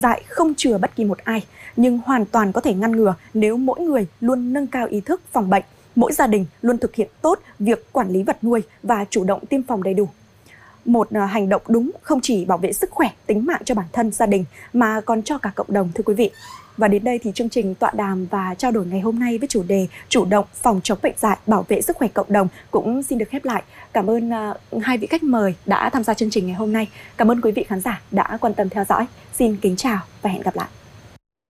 Dại không chừa bất kỳ một ai, nhưng hoàn toàn có thể ngăn ngừa nếu mỗi người luôn nâng cao ý thức phòng bệnh, mỗi gia đình luôn thực hiện tốt việc quản lý vật nuôi và chủ động tiêm phòng đầy đủ. Một hành động đúng không chỉ bảo vệ sức khỏe, tính mạng cho bản thân, gia đình mà còn cho cả cộng đồng, thưa quý vị. Và đến đây thì chương trình tọa đàm và trao đổi ngày hôm nay với chủ đề chủ động phòng chống bệnh dại, bảo vệ sức khỏe cộng đồng cũng xin được khép lại. Cảm ơn hai vị khách mời đã tham gia chương trình ngày hôm nay. Cảm ơn quý vị khán giả đã quan tâm theo dõi. Xin kính chào và hẹn gặp lại.